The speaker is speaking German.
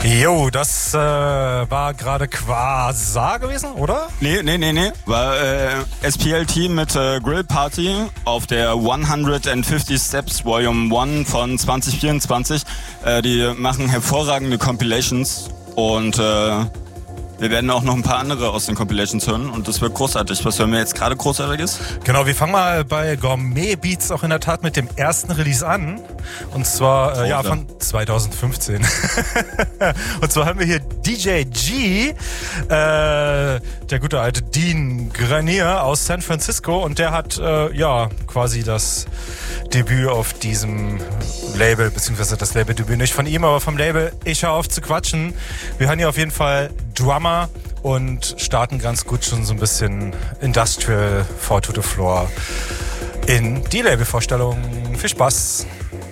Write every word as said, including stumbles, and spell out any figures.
Jo, das äh, war gerade Quasar gewesen, oder? Nee, nee, nee, nee. War äh, S P L T mit äh, Grill Party auf der hundertfünfzig Steps Volume eins von zwanzig vierundzwanzig. Äh, die machen hervorragende Compilations und äh, wir werden auch noch ein paar andere aus den Compilations hören und das wird großartig. Was hören wir jetzt gerade Großartiges? Genau, wir fangen mal bei Gourmet Beats auch in der Tat mit dem ersten Release an. Und zwar äh, ja, von zwanzig fünfzehn. Und zwar haben wir hier D J G, äh, der gute alte Dean Granier aus San Francisco. Und der hat äh, ja quasi das Debüt auf diesem Label, beziehungsweise das Labeldebüt nicht von ihm, aber vom Label Ich hör auf zu quatschen. Wir hören hier auf jeden Fall Drummer und starten ganz gut schon so ein bisschen Industrial Four to the Floor in die Labelvorstellung. Viel Spaß!